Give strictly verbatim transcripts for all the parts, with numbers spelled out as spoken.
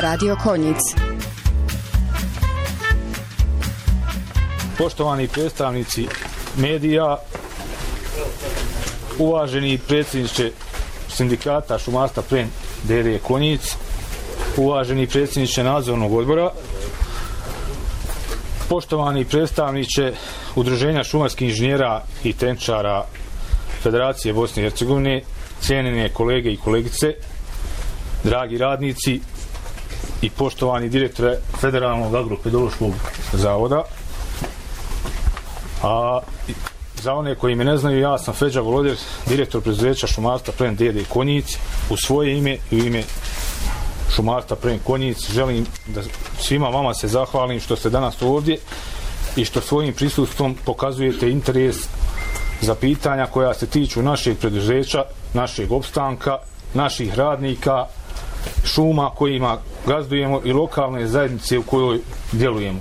Radio Konjic. Poštovani predstavnici medija, uvaženi predsjedniče sindikata šumarstva Plen D D Konjic, uvaženi predsjedniče nadzornog odbora, poštovani predstavniče Udruženja šumarskih inženjera i tehničara Federacije Bosne i Hercegovine, cijenjene kolege i kolegice, dragi radnici i poštovani direktore Federalnog agropedološkog zavoda. A za one koji me ne znaju, ja sam Feđa Voloder, direktor preduzeća šumarstva Plen D D Konjic. U svoje ime i u ime šumarstva Plen Konjic želim da svima vama se zahvalim što ste danas ovdje i što svojim prisustvom pokazujete interes za pitanja koja se tiču našeg preduzeća, našeg opstanka, naših radnika, šuma kojima gazdujemo i lokalne zajednice u kojoj djelujemo.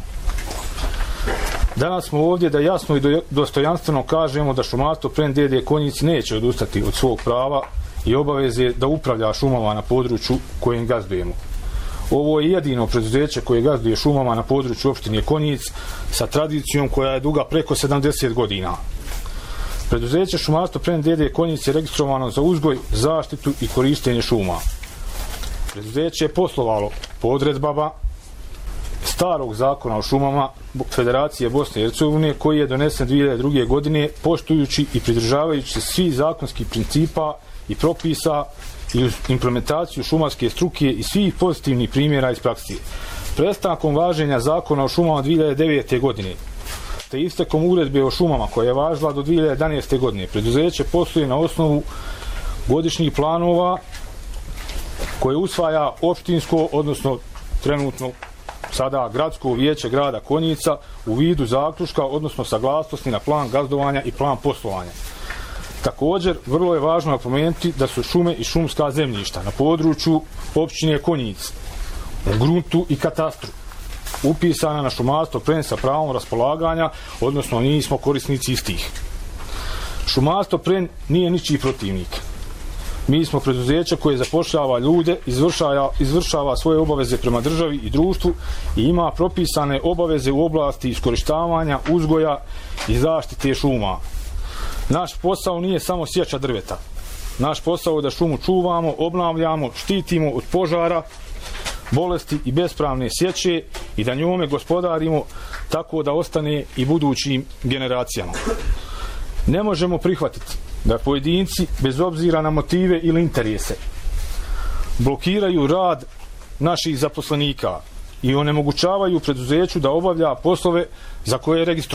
Danas smo ovdje da jasno i dostojanstveno kažemo da šumarstvo Plen D D Konjic neće odustati od svog prava i obaveze da upravlja šumama na području kojim gazdujemo. Ovo je jedino preduzeće koje gazduje šumama na području opštine Konjic sa tradicijom koja je duga preko sedamdeset godina. Preduzeće šumarstvo Plen D D Konjic je registrovano za uzgoj, zaštitu i korištenje šuma. Preduzeće je poslovalo po odredbama starog zakona o šumama Federacije Bosne i Hercegovine koji je donesen dvije hiljade druge. godine poštujući i pridržavajući se svih zakonskih principa i propisa i implementaciju šumarske struke i svih pozitivnih primjera iz prakse. Prestankom važenja zakona o šumama dvije hiljade devete. godine te istekom uredbe o šumama koja je važila do dvije hiljade jedanaeste. godine preduzeće posluje na osnovu godišnjih planova koje usvaja opštinsko, odnosno trenutno sada gradsko vijeće grada Konjica u vidu zaključka, odnosno saglasnosti na plan gazdovanja i plan poslovanja. Također, vrlo je važno napomenuti da su šume i šumska zemljišta na području općine Konjic u gruntu i katastru upisana na šumarstvo Plen sa pravom raspolaganja, odnosno mi smo korisnici istih. Šumarstvo Plen nije ničiji protivnik. Mi smo preduzeće koje zapošljava ljude, izvršava, izvršava svoje obaveze prema državi i društvu i ima propisane obaveze u oblasti iskorištavanja, uzgoja i zaštite šuma. Naš posao nije samo sječa drveta. Naš posao je da šumu čuvamo, obnavljamo, štitimo od požara, bolesti i bespravne sječe i da njome gospodarimo tako da ostane i budućim generacijama. Ne možemo prihvatiti da pojedinci, bez obzira na motive ili interese, blokiraju rad naših zaposlenika i onemogućavaju preduzeću da obavlja poslove za koje je registrovano.